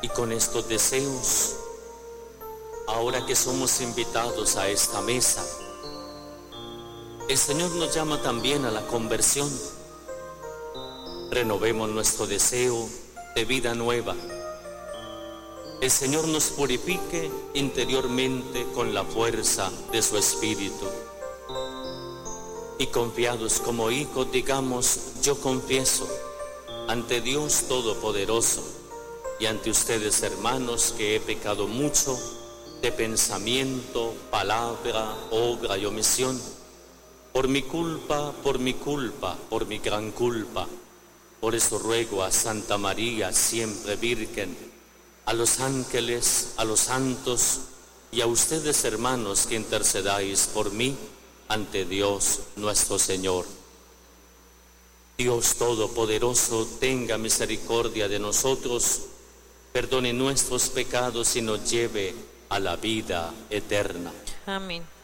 Y con estos deseos, ahora que somos invitados a esta mesa, el Señor nos llama también a la conversión. Renovemos nuestro deseo de vida nueva. El Señor nos purifique interiormente con la fuerza de su Espíritu. Y confiados como hijos digamos: yo confieso ante Dios Todopoderoso y ante ustedes, hermanos, que he pecado mucho de pensamiento, palabra, obra y omisión, por mi culpa, por mi gran culpa. Por eso ruego a Santa María, siempre Virgen, a los ángeles, a los santos y a ustedes, hermanos, que intercedáis por mí ante Dios nuestro Señor. Dios Todopoderoso, tenga misericordia de nosotros, perdone nuestros pecados y nos lleve a la vida eterna. Amén.